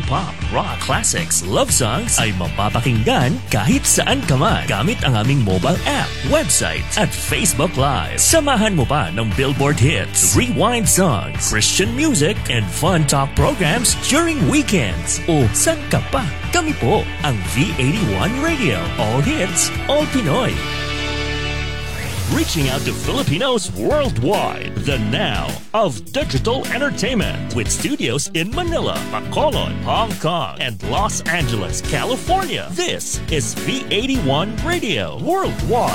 pop, rock, classics, love songs ay mapapakinggan kahit saan ka man gamit ang aming mobile app, website at Facebook Live. Samahan mo pa ng Billboard hits, rewind songs, Christian music, and fun talk programs during weekends. O saan ka pa? Kami po ang V81 Radio. All hits, all Pinoy. Reaching out to Filipinos worldwide. The now of digital entertainment with studios in Manila, Bacolod, Hong Kong, and Los Angeles, California. This is V81 Radio Worldwide.